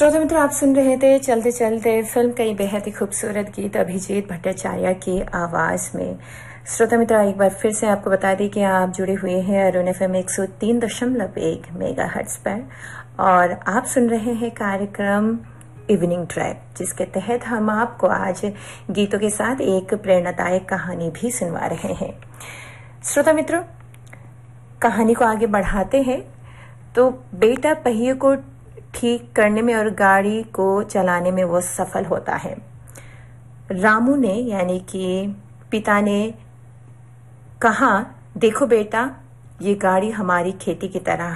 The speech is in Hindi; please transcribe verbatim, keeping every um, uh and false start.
श्रोता मित्र, आप सुन रहे थे चलते चलते फिल्म कई बेहद ही खूबसूरत गीत अभिजीत भट्टाचार्य की आवाज में। श्रोता मित्र, एक बार फिर से आपको बता दें कि आप जुड़े हुए हैं अरुण एफएम एक सौ तीन दशमलव एक मेगा हर्ट्ज पर और आप सुन रहे हैं कार्यक्रम इवनिंग ट्रैक, जिसके तहत हम आपको आज गीतों के साथ एक प्रेरणादायक कहानी भी सुनवा रहे हैं। श्रोता मित्रों, कहानी को आगे बढ़ाते हैं तो बेटा पहिए को ठीक करने में और गाड़ी को चलाने में वो सफल होता है। रामू ने यानी कि पिता ने कहा, देखो बेटा, ये गाड़ी हमारी खेती की तरह